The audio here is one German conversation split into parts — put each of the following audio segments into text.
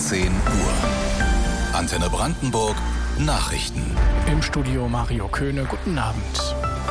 10 Uhr. Antenne Brandenburg Nachrichten. Im Studio Mario Köhne, guten Abend.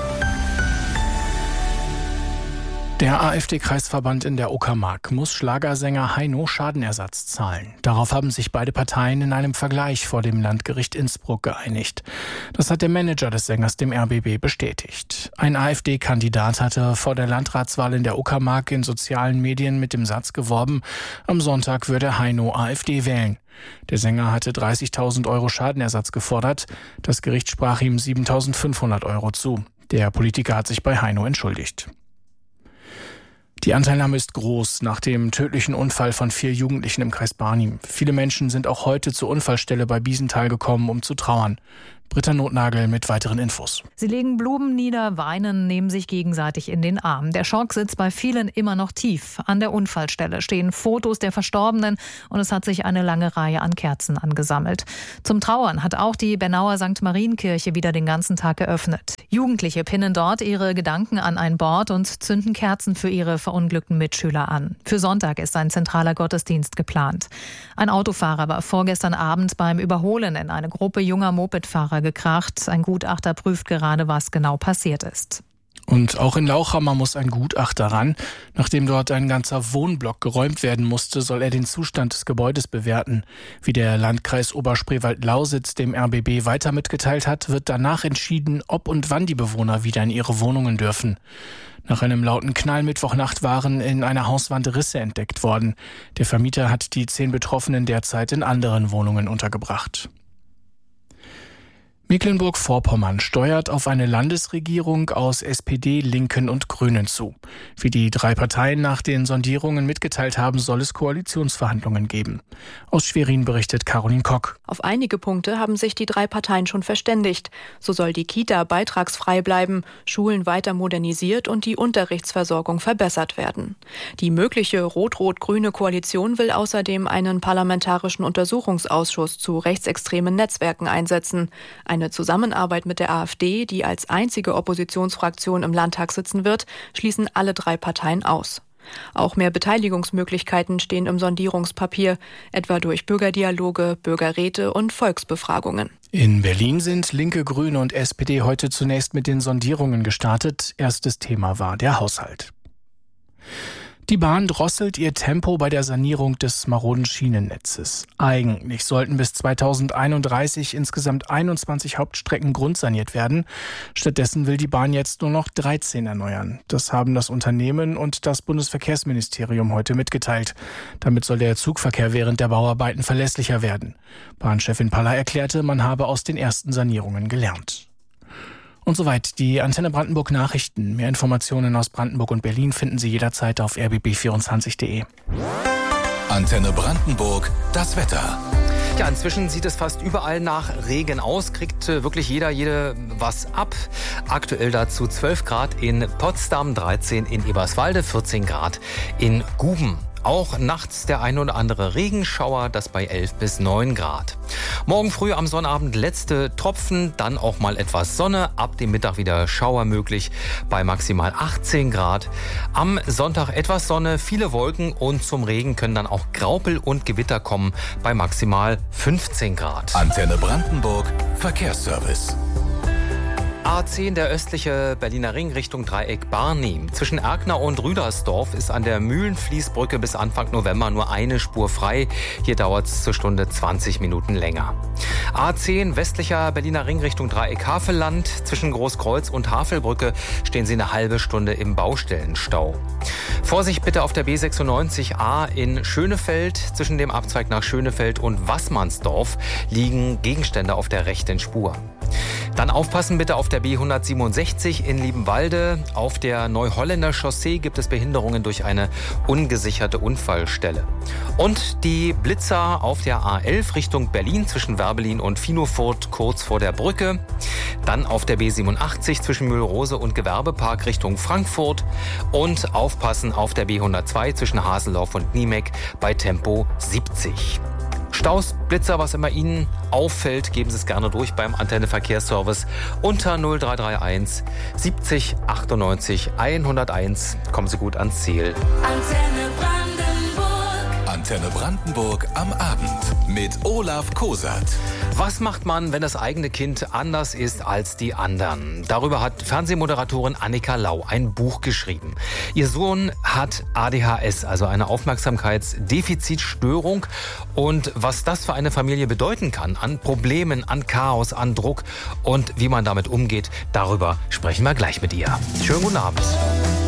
Der AfD-Kreisverband in der Uckermark muss Schlagersänger Heino Schadenersatz zahlen. Darauf haben sich beide Parteien in einem Vergleich vor dem Landgericht Innsbruck geeinigt. Das hat der Manager des Sängers dem RBB bestätigt. Ein AfD-Kandidat hatte vor der Landratswahl in der Uckermark in sozialen Medien mit dem Satz geworben, am Sonntag würde Heino AfD wählen. Der Sänger hatte 30.000 Euro Schadenersatz gefordert. Das Gericht sprach ihm 7.500 Euro zu. Der Politiker hat sich bei Heino entschuldigt. Die Anteilnahme ist groß nach dem tödlichen Unfall von 4 Jugendlichen im Kreis Barnim. Viele Menschen sind auch heute zur Unfallstelle bei Biesenthal gekommen, um zu trauern. Britta Notnagel mit weiteren Infos. Sie legen Blumen nieder, weinen, nehmen sich gegenseitig in den Arm. Der Schock sitzt bei vielen immer noch tief. An der Unfallstelle stehen Fotos der Verstorbenen und es hat sich eine lange Reihe an Kerzen angesammelt. Zum Trauern hat auch die Bernauer St. Marienkirche wieder den ganzen Tag geöffnet. Jugendliche pinnen dort ihre Gedanken an ein Board und zünden Kerzen für ihre verunglückten Mitschüler an. Für Sonntag ist ein zentraler Gottesdienst geplant. Ein Autofahrer war vorgestern Abend beim Überholen in eine Gruppe junger Mopedfahrer gekracht. Ein Gutachter prüft gerade, was genau passiert ist. Und auch in Lauchhammer muss ein Gutachter ran. Nachdem dort ein ganzer Wohnblock geräumt werden musste, soll er den Zustand des Gebäudes bewerten. Wie der Landkreis Oberspreewald-Lausitz dem RBB weiter mitgeteilt hat, wird danach entschieden, ob und wann die Bewohner wieder in ihre Wohnungen dürfen. Nach einem lauten Knall Mittwochnacht waren in einer Hauswand Risse entdeckt worden. Der Vermieter hat die 10 Betroffenen derzeit in anderen Wohnungen untergebracht. Mecklenburg-Vorpommern steuert auf eine Landesregierung aus SPD, Linken und Grünen zu. Wie die 3 Parteien nach den Sondierungen mitgeteilt haben, soll es Koalitionsverhandlungen geben. Aus Schwerin berichtet Caroline Kock. Auf einige Punkte haben sich die 3 Parteien schon verständigt. So soll die Kita beitragsfrei bleiben, Schulen weiter modernisiert und die Unterrichtsversorgung verbessert werden. Die mögliche rot-rot-grüne Koalition will außerdem einen parlamentarischen Untersuchungsausschuss zu rechtsextremen Netzwerken einsetzen. Eine Zusammenarbeit mit der AfD, die als einzige Oppositionsfraktion im Landtag sitzen wird, schließen alle 3 Parteien aus. Auch mehr Beteiligungsmöglichkeiten stehen im Sondierungspapier, etwa durch Bürgerdialoge, Bürgerräte und Volksbefragungen. In Berlin sind Linke, Grüne und SPD heute zunächst mit den Sondierungen gestartet. Erstes Thema war der Haushalt. Die Bahn drosselt ihr Tempo bei der Sanierung des maroden Schienennetzes. Eigentlich sollten bis 2031 insgesamt 21 Hauptstrecken grundsaniert werden. Stattdessen will die Bahn jetzt nur noch 13 erneuern. Das haben das Unternehmen und das Bundesverkehrsministerium heute mitgeteilt. Damit soll der Zugverkehr während der Bauarbeiten verlässlicher werden. Bahnchefin Paller erklärte, man habe aus den ersten Sanierungen gelernt. Und soweit die Antenne Brandenburg Nachrichten. Mehr Informationen aus Brandenburg und Berlin finden Sie jederzeit auf rbb24.de. Antenne Brandenburg, das Wetter. Ja, inzwischen sieht es fast überall nach Regen aus, kriegt wirklich jede was ab. Aktuell dazu 12 Grad in Potsdam, 13 in Eberswalde, 14 Grad in Guben. Auch nachts der ein oder andere Regenschauer, das bei 11 bis 9 Grad. Morgen früh am Sonnabend letzte Tropfen, dann auch mal etwas Sonne, ab dem Mittag wieder Schauer möglich bei maximal 18 Grad. Am Sonntag etwas Sonne, viele Wolken und zum Regen können dann auch Graupel und Gewitter kommen bei maximal 15 Grad. Antenne Brandenburg Verkehrsservice. A10, der östliche Berliner Ring Richtung Dreieck Barnim. Zwischen Erkner und Rüdersdorf ist an der Mühlenfließbrücke bis Anfang November nur eine Spur frei. Hier dauert es zur Stunde 20 Minuten länger. A10, westlicher Berliner Ring Richtung Dreieck Havelland. Zwischen Großkreuz und Havelbrücke stehen Sie eine halbe Stunde im Baustellenstau. Vorsicht bitte auf der B96A in Schönefeld. Zwischen dem Abzweig nach Schönefeld und Wassmannsdorf liegen Gegenstände auf der rechten Spur. Dann aufpassen bitte auf der B167 in Liebenwalde. Auf der Neuholländer Chaussee gibt es Behinderungen durch eine ungesicherte Unfallstelle. Und die Blitzer auf der A11 Richtung Berlin zwischen Werbelin und Finofurt kurz vor der Brücke. Dann auf der B87 zwischen Mühlrose und Gewerbepark Richtung Frankfurt. Und aufpassen auf der B102 zwischen Haseloff und Niemek bei Tempo 70. Staus, Blitzer, was immer Ihnen auffällt, geben Sie es gerne durch beim Antenne Verkehrsservice unter 0331 70 98 101. Kommen Sie gut ans Ziel. Antenne Brandenburg. Antenne Brandenburg am Abend mit Olaf Kosat. Was macht man, wenn das eigene Kind anders ist als die anderen? Darüber hat Fernsehmoderatorin Annika Lau ein Buch geschrieben. Ihr Sohn hat ADHS, also eine Aufmerksamkeitsdefizitstörung. Und was das für eine Familie bedeuten kann, an Problemen, an Chaos, an Druck und wie man damit umgeht, darüber sprechen wir gleich mit ihr. Schönen guten Abend.